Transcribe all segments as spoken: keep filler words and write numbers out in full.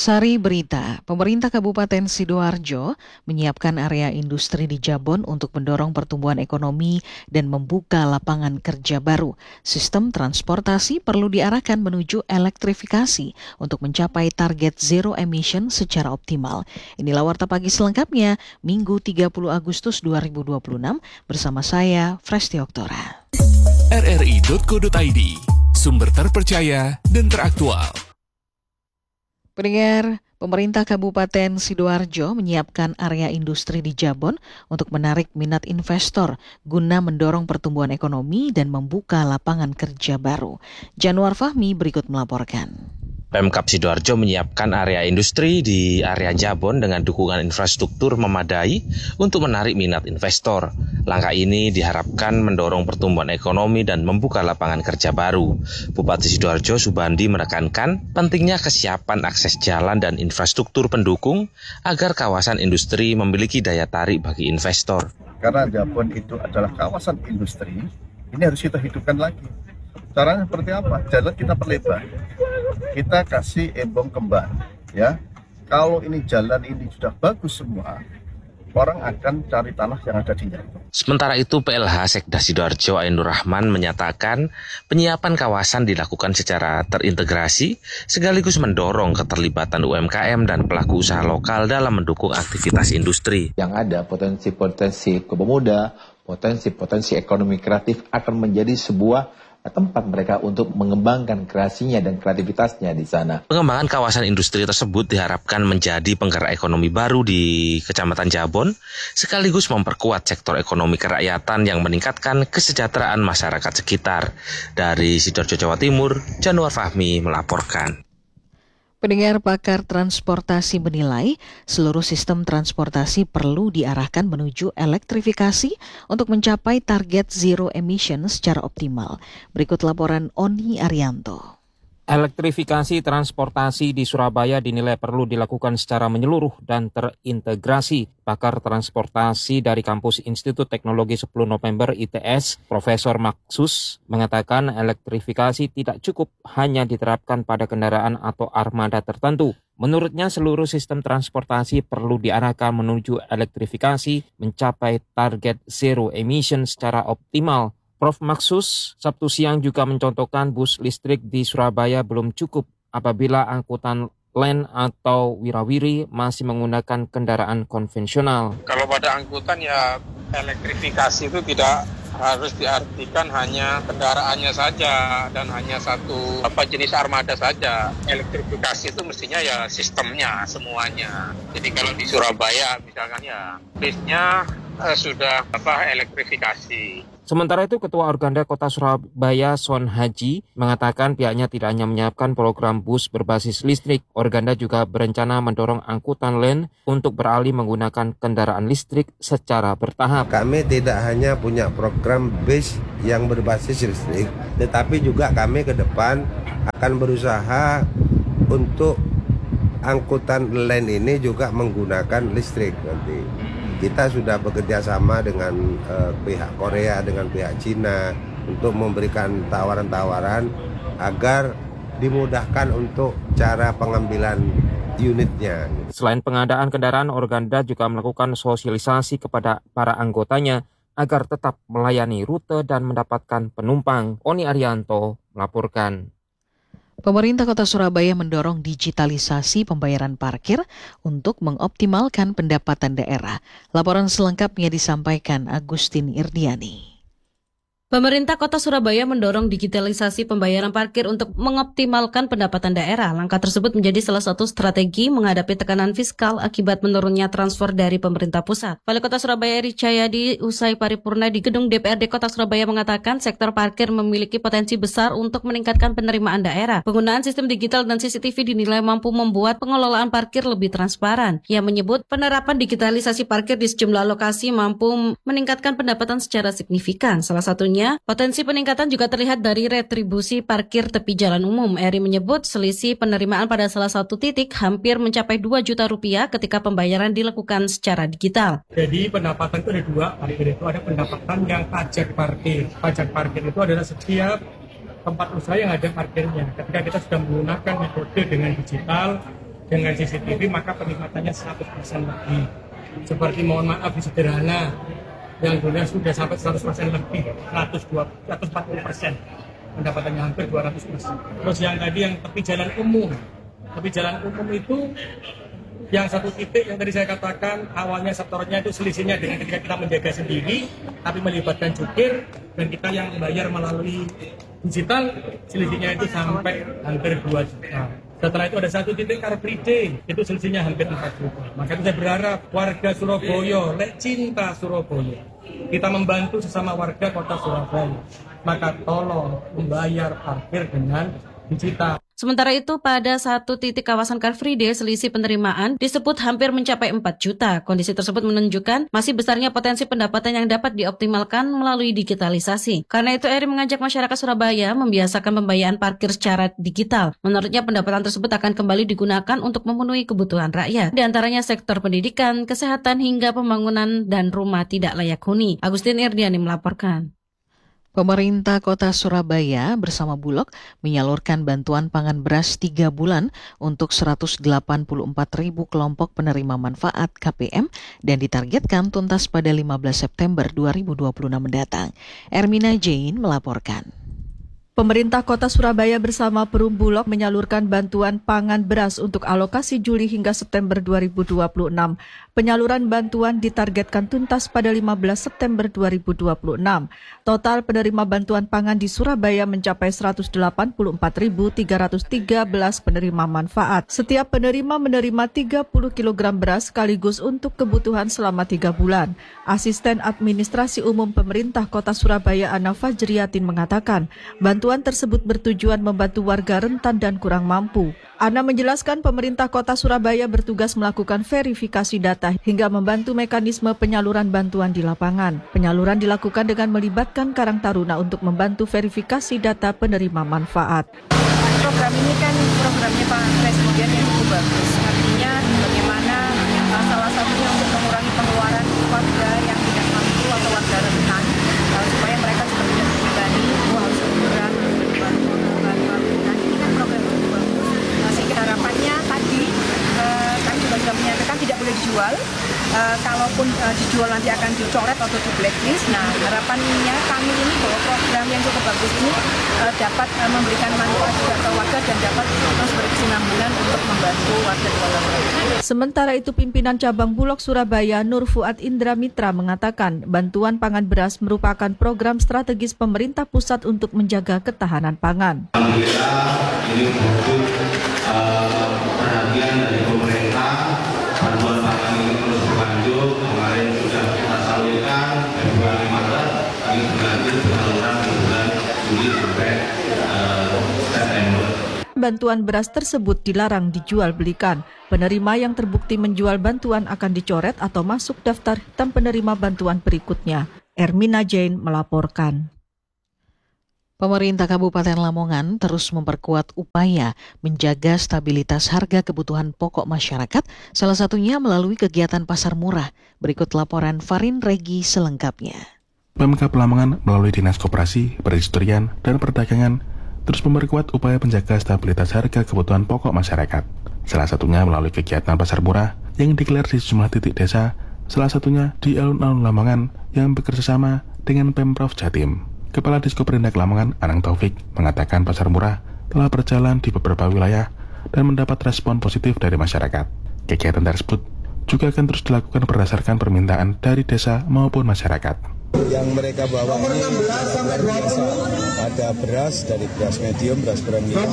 Sari berita, pemerintah Kabupaten Sidoarjo menyiapkan area industri di Jabon untuk mendorong pertumbuhan ekonomi dan membuka lapangan kerja baru. Sistem transportasi perlu diarahkan menuju elektrifikasi untuk mencapai target zero emission secara optimal. Inilah Warta Pagi selengkapnya, Minggu tiga puluh Agustus dua ribu dua puluh enam, bersama saya, Fresti Oktora. R R I titik co titik I D, sumber terpercaya dan teraktual. Pendengar, pemerintah Kabupaten Sidoarjo menyiapkan area industri di Jabon untuk menarik minat investor guna mendorong pertumbuhan ekonomi dan membuka lapangan kerja baru. Januar Fahmi berikut melaporkan. Pemkab Sidoarjo menyiapkan area industri di area Jabon dengan dukungan infrastruktur memadai untuk menarik minat investor. Langkah ini diharapkan mendorong pertumbuhan ekonomi dan membuka lapangan kerja baru. Bupati Sidoarjo Subandi menekankan pentingnya kesiapan akses jalan dan infrastruktur pendukung agar kawasan industri memiliki daya tarik bagi investor. Karena Jabon itu adalah kawasan industri, ini harus kita hidupkan lagi. Caranya seperti apa? Jalan kita perlebar. Kita kasih embong kembar, ya. Kalau ini jalan ini sudah bagus semua, orang akan cari tanah yang ada di Jabon. Sementara itu, P L H Sekda Sidoarjo Ainur Rahman menyatakan penyiapan kawasan dilakukan secara terintegrasi sekaligus mendorong keterlibatan U M K M dan pelaku usaha lokal dalam mendukung aktivitas industri. Yang ada potensi-potensi pemuda, potensi-potensi ekonomi kreatif akan menjadi sebuah tempat mereka untuk mengembangkan kreasinya dan kreativitasnya di sana. Pengembangan kawasan industri tersebut diharapkan menjadi penggerak ekonomi baru di Kecamatan Jabon, sekaligus memperkuat sektor ekonomi kerakyatan yang meningkatkan kesejahteraan masyarakat sekitar. Dari Sidoarjo, Jawa Timur, Januar Fahmi melaporkan. Pendengar, pakar transportasi menilai seluruh sistem transportasi perlu diarahkan menuju elektrifikasi untuk mencapai target zero emission secara optimal. Berikut laporan Oni Arianto. Elektrifikasi transportasi di Surabaya dinilai perlu dilakukan secara menyeluruh dan terintegrasi. Pakar transportasi dari kampus Institut Teknologi sepuluh November I T S, Profesor Maksus, mengatakan elektrifikasi tidak cukup hanya diterapkan pada kendaraan atau armada tertentu. Menurutnya seluruh sistem transportasi perlu diarahkan menuju elektrifikasi mencapai target zero emission secara optimal. Profesor Maksus Sabtu siang juga mencontohkan bus listrik di Surabaya belum cukup apabila angkutan Len atau Wirawiri masih menggunakan kendaraan konvensional. Kalau pada angkutan ya elektrifikasi itu tidak harus diartikan hanya kendaraannya saja dan hanya satu apa jenis armada saja. Elektrifikasi itu mestinya ya sistemnya semuanya. Jadi kalau di Surabaya misalkan ya bisnya eh, sudah apa elektrifikasi. Sementara itu, Ketua Organda Kota Surabaya Son Haji mengatakan pihaknya tidak hanya menyiapkan program bus berbasis listrik, Organda juga berencana mendorong angkutan Len untuk beralih menggunakan kendaraan listrik secara bertahap. Kami tidak hanya punya program bus yang berbasis listrik, tetapi juga kami ke depan akan berusaha untuk angkutan Len ini juga menggunakan listrik nanti. Kita sudah bekerja sama dengan uh, pihak Korea, dengan pihak Cina untuk memberikan tawaran-tawaran agar dimudahkan untuk cara pengambilan unitnya. Selain pengadaan kendaraan, Organda juga melakukan sosialisasi kepada para anggotanya agar tetap melayani rute dan mendapatkan penumpang. Oni Arianto melaporkan. Pemerintah Kota Surabaya mendorong digitalisasi pembayaran parkir untuk mengoptimalkan pendapatan daerah. Laporan selengkapnya disampaikan Agustin Irdiani. Pemerintah Kota Surabaya mendorong digitalisasi pembayaran parkir untuk mengoptimalkan pendapatan daerah. Langkah tersebut menjadi salah satu strategi menghadapi tekanan fiskal akibat menurunnya transfer dari pemerintah pusat. Wali Kota Surabaya Eri Cahyadi usai paripurna di Gedung D P R D Kota Surabaya mengatakan sektor parkir memiliki potensi besar untuk meningkatkan penerimaan daerah. Penggunaan sistem digital dan C C T V dinilai mampu membuat pengelolaan parkir lebih transparan. Ia menyebut penerapan digitalisasi parkir di sejumlah lokasi mampu meningkatkan pendapatan secara signifikan. Salah satunya potensi peningkatan juga terlihat dari retribusi parkir tepi jalan umum. Eri menyebut selisih penerimaan pada salah satu titik hampir mencapai dua juta rupiah ketika pembayaran dilakukan secara digital. Jadi pendapatan itu ada dua, parkir itu ada pendapatan yang pajak parkir. Pajak parkir itu adalah setiap tempat usaha yang ada parkirnya. Ketika kita sudah menggunakan metode dengan digital, dengan C C T V maka penikmatannya seratus persen lebih. Seperti mohon maaf di sederhana yang dulunya sudah sampai seratus persen lebih, seratus empat puluh persen pendapatannya hampir dua ratus persen. Terus yang tadi yang tepi jalan umum, tepi jalan umum itu yang satu titik yang tadi saya katakan awalnya sektornya itu selisihnya dengan ketika kita menjaga sendiri tapi melibatkan jukir dan kita yang membayar melalui digital selisihnya itu sampai hampir dua juta. Setelah itu ada satu titik Car Free Day, itu selisihnya hampir empat juta. Maka itu saya berharap warga Surabaya, lek cinta Surabaya, kita membantu sesama warga kota Surabaya. Maka tolong membayar parkir dengan digital. Sementara itu, pada satu titik kawasan Car Free Day, selisih penerimaan disebut hampir mencapai empat juta. Kondisi tersebut menunjukkan masih besarnya potensi pendapatan yang dapat dioptimalkan melalui digitalisasi. Karena itu, Eri mengajak masyarakat Surabaya membiasakan pembayaran parkir secara digital. Menurutnya, pendapatan tersebut akan kembali digunakan untuk memenuhi kebutuhan rakyat. Di antaranya sektor pendidikan, kesehatan, hingga pembangunan dan rumah tidak layak huni. Agustin Irdiani melaporkan. Pemerintah Kota Surabaya bersama Bulog menyalurkan bantuan pangan beras tiga bulan untuk seratus delapan puluh empat ribu kelompok penerima manfaat K P M dan ditargetkan tuntas pada lima belas September dua ribu dua puluh enam mendatang. Ermina Jane melaporkan. Pemerintah Kota Surabaya bersama Perum Bulog menyalurkan bantuan pangan beras untuk alokasi Juli hingga September dua ribu dua puluh enam. Penyaluran bantuan ditargetkan tuntas pada lima belas September dua ribu dua puluh enam. Total penerima bantuan pangan di Surabaya mencapai seratus delapan puluh empat ribu tiga ratus tiga belas penerima manfaat. Setiap penerima menerima tiga puluh kilogram beras sekaligus untuk kebutuhan selama tiga bulan. Asisten Administrasi Umum Pemerintah Kota Surabaya Ana Fajriyatin mengatakan, bantuan tersebut bertujuan membantu warga rentan dan kurang mampu. Ana menjelaskan pemerintah Kota Surabaya bertugas melakukan verifikasi data hingga membantu mekanisme penyaluran bantuan di lapangan. Penyaluran dilakukan dengan melibatkan Karang Taruna untuk membantu verifikasi data penerima manfaat. Program ini kan programnya Pak Presiden yang cukup bagus. Artinya bagaimana uh, salah satunya untuk mengurangi pengeluaran warga yang tidak mampu atau warga rentan uh, supaya mereka juga tidak terbebani harus liburan, dan ini kan program yang cukup bagus. Nah, sehingga harapannya tadi uh, kami juga sudah menyatakan tidak boleh dijual. Uh, kalaupun uh, dijual nanti akan dicoret atau di blacklist. Nah, harapannya kami ini bahwa program yang cukup bagus ini uh, dapat uh, memberikan manfaat juga ke warga dan dapat terus berkesinambungan untuk membantu warga di Kota Surabaya. Sementara itu, pimpinan cabang Bulog Surabaya Nur Fuad Indra Mitra mengatakan bantuan pangan beras merupakan program strategis pemerintah pusat untuk menjaga ketahanan pangan. Alhamdulillah ini butuh uh, perhatian dari pemerintah. Bantuan pangan ini terus berlanjut. Kemarin sudah kita salurkan Februari Maret, ini berlanjut penyaluran di bulan Juli sampai uh, September. Bantuan beras tersebut dilarang dijual belikan. Penerima yang terbukti menjual bantuan akan dicoret atau masuk daftar hitam penerima bantuan berikutnya. Ermina Jane melaporkan. Pemerintah Kabupaten Lamongan terus memperkuat upaya menjaga stabilitas harga kebutuhan pokok masyarakat, salah satunya melalui kegiatan pasar murah. Berikut laporan Farin Regi selengkapnya. Pemkab Lamongan melalui Dinas Koperasi, Perindustrian, dan Perdagangan terus memperkuat upaya menjaga stabilitas harga kebutuhan pokok masyarakat. Salah satunya melalui kegiatan pasar murah yang digelar di sejumlah titik desa, salah satunya di alun-alun Lamongan yang bekerjasama dengan Pemprov Jatim. Kepala Diskoperindak Lamongan, Anang Taufik, mengatakan pasar murah telah berjalan di beberapa wilayah dan mendapat respon positif dari masyarakat. Kegiatan tersebut juga akan terus dilakukan berdasarkan permintaan dari desa maupun masyarakat. Yang mereka bawa ini luar biasa. Ada beras dari beras medium, beras premium,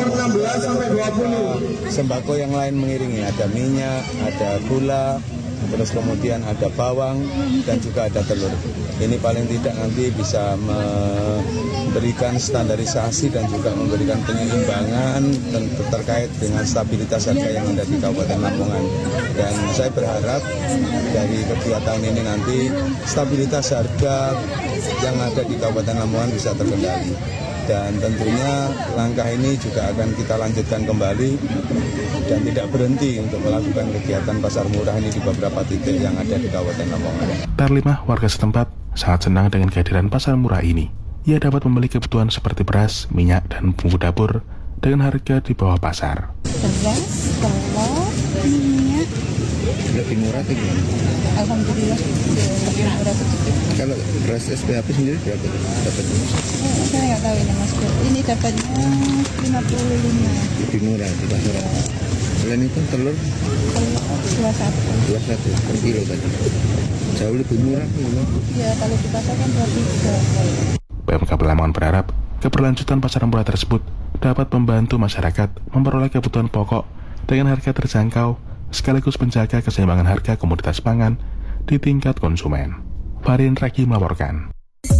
ada sembako yang lain mengiringi, ada minyak, ada gula, terus kemudian ada bawang dan juga ada telur. Ini paling tidak nanti bisa memberikan standarisasi dan juga memberikan penyeimbangan terkait dengan stabilitas harga yang ada di Kabupaten Lamongan. Dan saya berharap dari kegiatan ini nanti stabilitas harga yang ada di Kabupaten Lamongan bisa terkendali. Dan tentunya langkah ini juga akan kita lanjutkan kembali dan tidak berhenti untuk melakukan kegiatan pasar murah ini di beberapa titik yang ada di Kabupaten Lamongan. Tarlimah, warga setempat, sangat senang dengan kehadiran pasar murah ini. Ia dapat membeli kebutuhan seperti beras, minyak, dan bumbu dapur dengan harga di bawah pasar. Beras, telur, minyak. Lebih murah atau gimana? Alhamdulillah lebih murah sedikit. Kalau beras S P H P sendiri berapa dapatnya? Oh, saya nggak tahu ini Mas. Ini dapatnya lima puluh lima. Lebih murah di pasaran. Ya. Selain itu telur? Telur dua puluh satu. dua puluh satu per kilo tadi. Jauh lebih murah gimana? Ya kalau di pasar kan dua puluh tiga. P M K Lamongan berharap keberlanjutan pasar murah tersebut dapat membantu masyarakat memperoleh kebutuhan pokok dengan harga terjangkau sekaligus menjaga keseimbangan harga komoditas pangan di tingkat konsumen. Farin Raki melaporkan.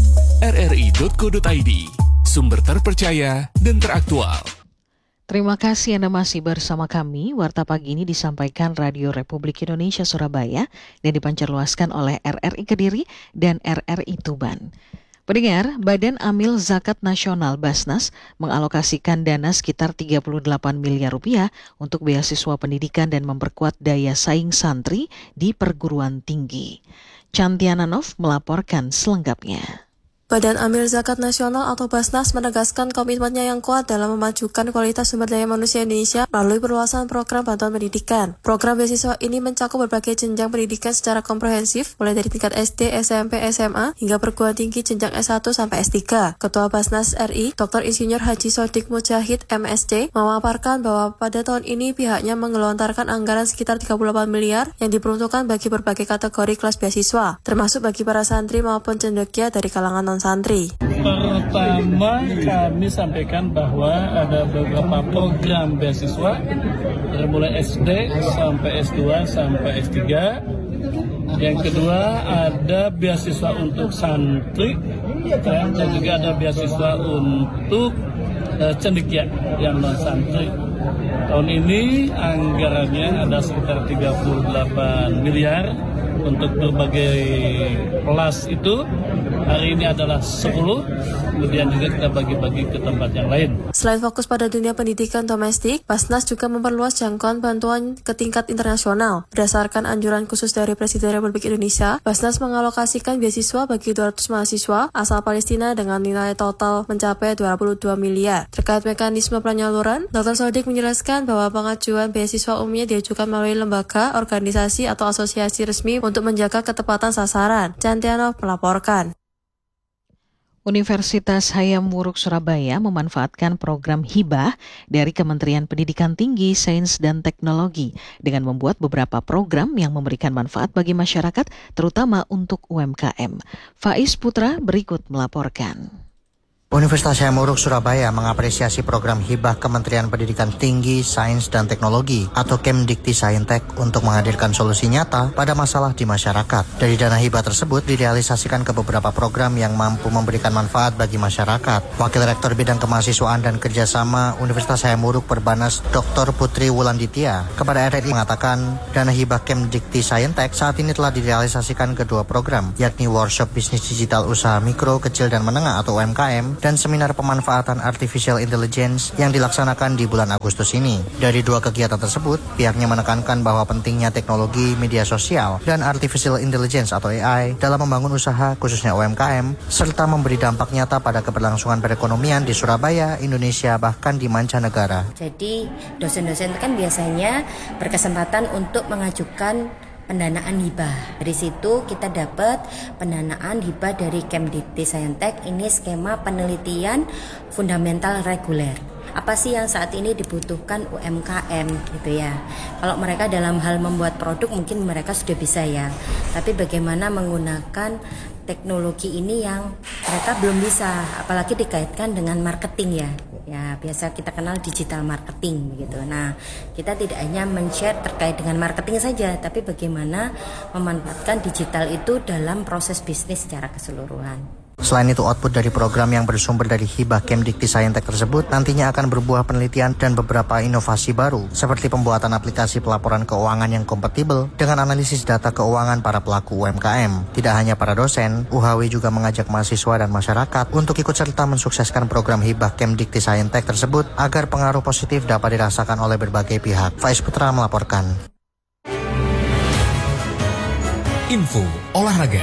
R R I titik co titik I D, sumber terpercaya dan teraktual. Terima kasih Anda masih bersama kami. Warta pagi ini disampaikan Radio Republik Indonesia Surabaya dan dipancarluaskan oleh R R I Kediri dan R R I Tuban. Pendengar, Badan Amil Zakat Nasional Basnas mengalokasikan dana sekitar tiga puluh delapan miliar rupiah untuk beasiswa pendidikan dan memperkuat daya saing santri di perguruan tinggi. Cantiana Nov melaporkan selengkapnya. Badan Amil Zakat Nasional atau Basnas menegaskan komitmennya yang kuat dalam memajukan kualitas sumber daya manusia Indonesia melalui perluasan program bantuan pendidikan. Program beasiswa ini mencakup berbagai jenjang pendidikan secara komprehensif, mulai dari tingkat S D, S M P, S M A, hingga perguruan tinggi jenjang S satu sampai S tiga. Ketua Basnas R I, Doktor Insinyur Haji Sodik Mujahid M S C, memaparkan bahwa pada tahun ini pihaknya menggelontarkan anggaran sekitar tiga puluh delapan miliar yang diperuntukkan bagi berbagai kategori kelas beasiswa, termasuk bagi para santri maupun cendekia dari kalangan non santri. Pertama, kami sampaikan bahwa ada beberapa program beasiswa dari mulai S D sampai S dua sampai S tiga. Yang kedua, ada beasiswa untuk santri dan juga ada beasiswa untuk uh, cendekia yang non santri. Tahun ini anggarannya ada sekitar tiga puluh delapan miliar untuk berbagai kelas itu. Hari ini adalah sepuluh, kemudian juga kita bagi-bagi ke tempat yang lain. Selain fokus pada dunia pendidikan domestik, Basnas juga memperluas jangkauan bantuan ke tingkat internasional. Berdasarkan anjuran khusus dari Presiden Republik Indonesia, Basnas mengalokasikan beasiswa bagi dua ratus mahasiswa asal Palestina dengan nilai total mencapai dua puluh dua miliar. Terkait mekanisme penyaluran, Doktor Sodik menjelaskan bahwa pengajuan beasiswa umumnya diajukan melalui lembaga, organisasi, atau asosiasi resmi untuk menjaga ketepatan sasaran. Cantiano melaporkan. Universitas Hayam Wuruk Surabaya memanfaatkan program hibah dari Kementerian Pendidikan Tinggi, Sains dan Teknologi dengan membuat beberapa program yang memberikan manfaat bagi masyarakat, terutama untuk U M K M. Faiz Putra berikut melaporkan. Universitas Hayam Wuruk Surabaya mengapresiasi program hibah Kementerian Pendidikan Tinggi, Sains dan Teknologi atau Kemdikti Saintek untuk menghadirkan solusi nyata pada masalah di masyarakat. Dari dana hibah tersebut direalisasikan ke beberapa program yang mampu memberikan manfaat bagi masyarakat. Wakil Rektor Bidang Kemahasiswaan dan Kerjasama Universitas Hayam Wuruk Perbanas Doktor Putri Wulanditya kepada R R I mengatakan dana hibah Kemdikti Saintek saat ini telah direalisasikan kedua program, yakni Workshop Bisnis Digital Usaha Mikro, Kecil dan Menengah atau U M K M dan seminar pemanfaatan Artificial Intelligence yang dilaksanakan di bulan Agustus ini. Dari dua kegiatan tersebut, pihaknya menekankan bahwa pentingnya teknologi media sosial dan Artificial Intelligence atau A I dalam membangun usaha khususnya U M K M, serta memberi dampak nyata pada keberlangsungan perekonomian di Surabaya, Indonesia, bahkan di mancanegara. Jadi dosen-dosen kan biasanya berkesempatan untuk mengajukan pendanaan hibah. Dari situ kita dapat pendanaan hibah dari Kemdikti Saintek. Ini skema penelitian fundamental reguler. Apa sih yang saat ini dibutuhkan U M K M gitu ya. Kalau mereka dalam hal membuat produk mungkin mereka sudah bisa ya. Tapi bagaimana menggunakan teknologi ini yang mereka belum bisa, apalagi dikaitkan dengan marketing ya. Ya, biasa kita kenal digital marketing gitu. Nah, kita tidak hanya men-share terkait dengan marketing saja, tapi bagaimana memanfaatkan digital itu dalam proses bisnis secara keseluruhan. Selain itu, output dari program yang bersumber dari hibah Kemdikti Saintek tersebut nantinya akan berbuah penelitian dan beberapa inovasi baru, seperti pembuatan aplikasi pelaporan keuangan yang kompatibel dengan analisis data keuangan para pelaku U M K M. Tidak hanya para dosen, U H W juga mengajak mahasiswa dan masyarakat untuk ikut serta mensukseskan program hibah Kemdikti Saintek tersebut agar pengaruh positif dapat dirasakan oleh berbagai pihak. Faiz Putra melaporkan. Info olahraga.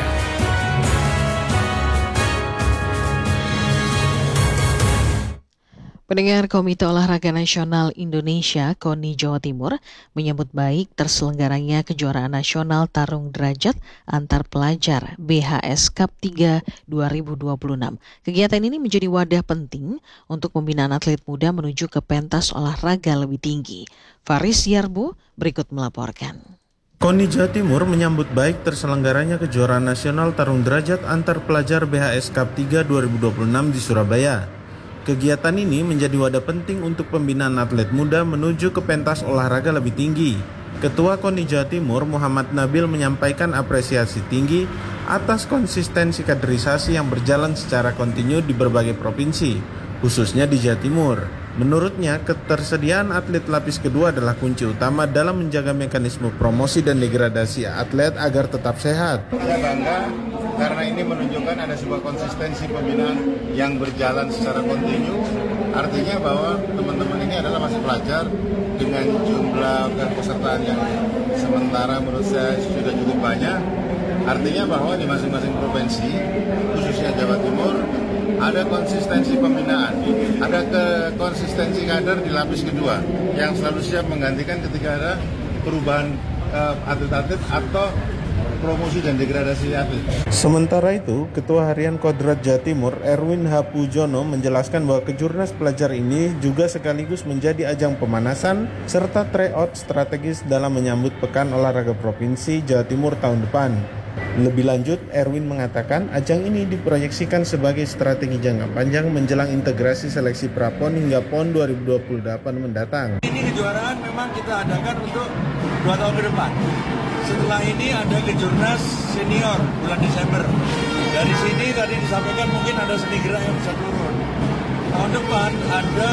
Pendengar, Komite Olahraga Nasional Indonesia KONI Jawa Timur menyambut baik terselenggaranya kejuaraan nasional tarung derajat antar pelajar B H S Cup tiga dua ribu dua puluh enam. Kegiatan ini menjadi wadah penting untuk pembinaan atlet muda menuju ke pentas olahraga lebih tinggi. Faris Yarbo berikut melaporkan. KONI Jawa Timur menyambut baik terselenggaranya kejuaraan nasional tarung derajat antar pelajar B H S Cup tiga dua ribu dua puluh enam di Surabaya. Kegiatan ini menjadi wadah penting untuk pembinaan atlet muda menuju ke pentas olahraga lebih tinggi. Ketua KONI Jawa Timur Muhammad Nabil menyampaikan apresiasi tinggi atas konsistensi kaderisasi yang berjalan secara kontinu di berbagai provinsi, khususnya di Jawa Timur. Menurutnya, ketersediaan atlet lapis kedua adalah kunci utama dalam menjaga mekanisme promosi dan degradasi atlet agar tetap sehat. Saya bangga karena ini menunjukkan ada sebuah konsistensi pembinaan yang berjalan secara kontinu. Artinya bahwa teman-teman ini adalah masih pelajar dengan jumlah kepesertaan yang sementara menurut saya sudah cukup banyak. Artinya bahwa di masing-masing provinsi, khususnya Jawa Timur, ada konsistensi pembinaan, ada ke konsistensi kader di lapis kedua yang selalu siap menggantikan ketika ada perubahan uh, atlet-atlet atau promosi dan degradasi atlet. Sementara itu, Ketua Harian Kodrat Jawa Timur Erwin H. Pujono menjelaskan bahwa kejurnas pelajar ini juga sekaligus menjadi ajang pemanasan serta tryout strategis dalam menyambut Pekan Olahraga Provinsi Jawa Timur tahun depan. Lebih lanjut, Erwin mengatakan ajang ini diproyeksikan sebagai strategi jangka panjang menjelang integrasi seleksi Prapon hingga PON dua ribu dua puluh delapan mendatang. Ini kejuaraan memang kita adakan untuk dua tahun ke depan. Setelah ini ada kejurnas senior bulan Desember. Dari sini tadi disampaikan mungkin ada seni gerak yang bisa turun. Tahun depan ada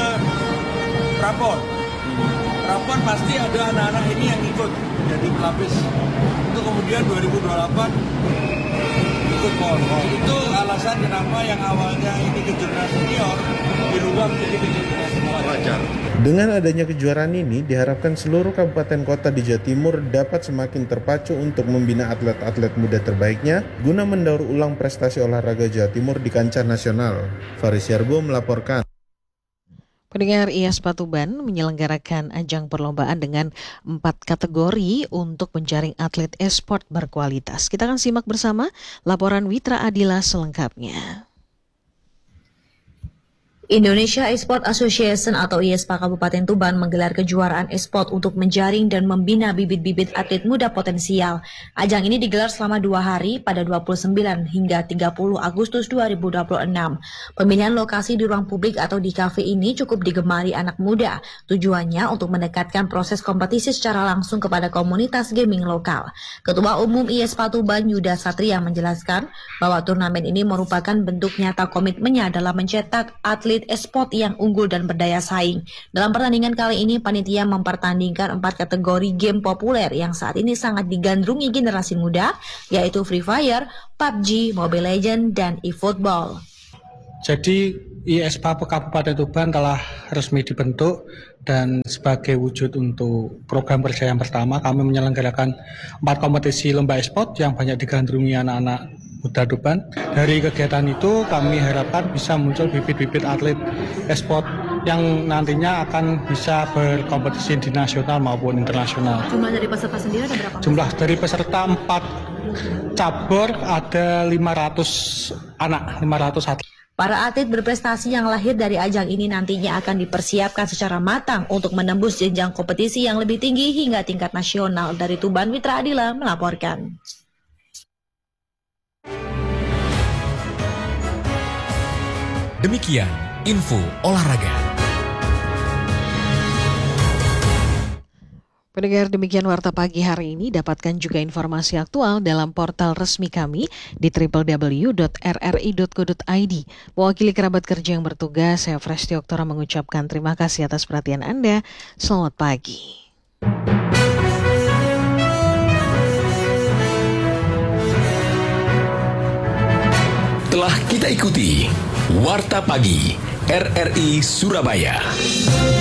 Prapon. Prapon pasti ada anak-anak ini yang ikut jadi pelapis. Untuk kemudian dua ribu dua puluh delapan ikut PON. Itu alasan kenapa yang awalnya ini kejurnas senior dirubah menjadi kejurnas pelajar. Dengan adanya kejuaraan ini, diharapkan seluruh kabupaten kota di Jawa Timur dapat semakin terpacu untuk membina atlet-atlet muda terbaiknya guna mendaur ulang prestasi olahraga Jawa Timur di kancah nasional. Faris Yarbo melaporkan. Pendengar, I A S P A Tuban menyelenggarakan ajang perlombaan dengan empat kategori untuk menjaring atlet e-sport berkualitas. Kita akan simak bersama laporan Witra Adila selengkapnya. Indonesia Esport Association atau I A S P A Kabupaten Tuban menggelar kejuaraan e-sport untuk menjaring dan membina bibit-bibit atlet muda potensial. Ajang ini digelar selama dua hari pada dua puluh sembilan hingga tiga puluh Agustus dua ribu dua puluh enam. Pemilihan lokasi di ruang publik atau di kafe ini cukup digemari anak muda. Tujuannya untuk mendekatkan proses kompetisi secara langsung kepada komunitas gaming lokal. Ketua Umum I A S P A Tuban Yuda Satria menjelaskan bahwa turnamen ini merupakan bentuk nyata komitmennya dalam mencetak atlet e-sport yang unggul dan berdaya saing. Dalam pertandingan kali ini, panitia mempertandingkan empat kategori game populer yang saat ini sangat digandrungi generasi muda, yaitu Free Fire, P U B G, Mobile Legends, dan e-football. Jadi I A S P A Kabupaten Tuban telah resmi dibentuk dan sebagai wujud untuk program kerja yang pertama, kami menyelenggarakan empat kompetisi lomba e-sport yang banyak digandrungi anak-anak muda Tuban. Dari kegiatan itu kami harapkan bisa muncul bibit-bibit atlet e-sport yang nantinya akan bisa berkompetisi di nasional maupun internasional. Jumlah dari peserta sendiri ada berapa? Jumlah dari peserta empat cabur ada lima ratus anak, lima ratus atlet. Para atlet berprestasi yang lahir dari ajang ini nantinya akan dipersiapkan secara matang untuk menembus jenjang kompetisi yang lebih tinggi hingga tingkat nasional. Dari Tuban, Witra Adila melaporkan. Demikian info olahraga. Pendengar, demikian Warta Pagi hari ini. Dapatkan juga informasi aktual dalam portal resmi kami di w w w dot r r i dot co dot i d. Mewakili kerabat kerja yang bertugas, saya Fresti Oktora mengucapkan terima kasih atas perhatian Anda. Selamat pagi. Telah kita ikuti Warta Pagi R R I Surabaya.